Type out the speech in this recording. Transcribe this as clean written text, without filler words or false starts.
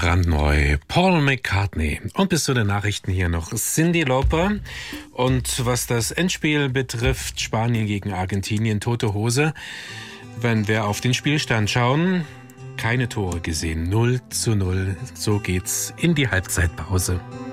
brandneu. Paul McCartney. Und bis zu den Nachrichten hier noch Cyndi Lauper. Und was das Endspiel betrifft, Spanien gegen Argentinien, tote Hose. Wenn wir auf den Spielstand schauen, keine Tore gesehen. 0:0. So geht's in die Halbzeitpause.